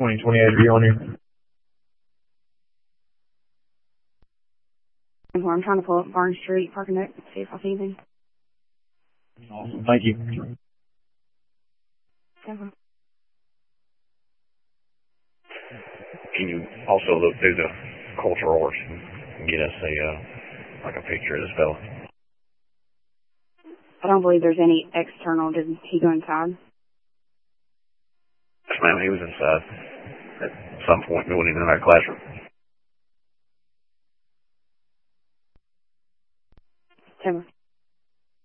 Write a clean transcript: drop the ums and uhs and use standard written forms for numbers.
2028 view on you. I'm trying to pull up Barnes Street, parking deck, see if I see anything. Awesome. Thank you. Okay. Can you also look through the cultural arts and get us a picture of this fella? I don't believe there's any external. Did he go inside? Yes, ma'am. He was inside at some point going into our classroom.